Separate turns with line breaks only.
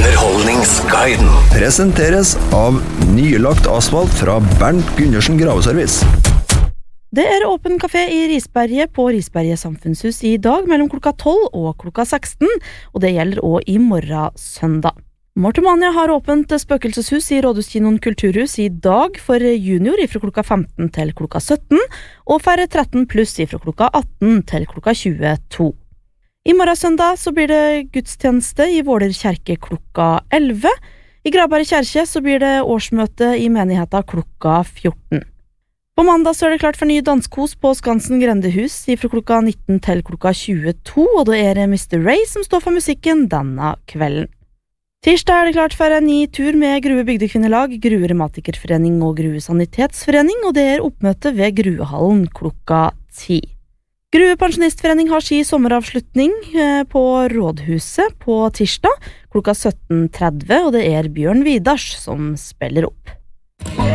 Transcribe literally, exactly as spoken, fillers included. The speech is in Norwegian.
Underholdningsguiden presenteres av nylagt asfalt fra Bernt Gundersen Graveservice.
Det er åpen kafé i Risberget på Risberget samfunnshus i dag mellom klokka tolv og klokka seksten, og det gjelder også i morgen søndag. Mortomania har åpent spøkelseshus i Rådhuskinoen Kulturhus i dag for junior fra klokka femten til klokka sytten, og for tretten pluss fra klokka atten til klokka tjueto. I morgen søndag så blir det gudstjeneste i Våler kjerke klokka elleve. I Graberg kjerke så blir det årsmøte i menigheten klokka fjorten. På mandag så er det klart for ny danskos på Skansen Grendehus fra klokka nitten til klokka tjueto, og det er mister Ray som står for musikken denne kvelden. Tirsdag er det klart for en ny tur med Grue Bygdekvinnelag, Grue Revmatikerforening og Grue Sanitetsforening, og det er oppmøte ved Gruehallen klokka ti. Grue Pensjonistforening har sin sommeravslutning på Rådhuset på tirsdag klokka sytten tretti, og det er Bjørn Vidars som spiller opp.